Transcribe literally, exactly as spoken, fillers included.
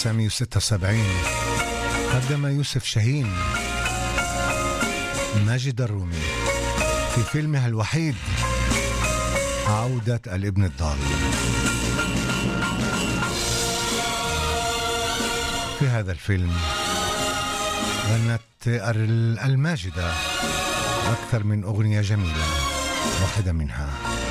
تسعمية وستة وسبعين قدم يوسف شاهين ماجد الرومي في فيلمها الوحيد عودة الابن الضال. في هذا الفيلم غنت الماجدة أكثر من أغنية جميلة، واحدة منها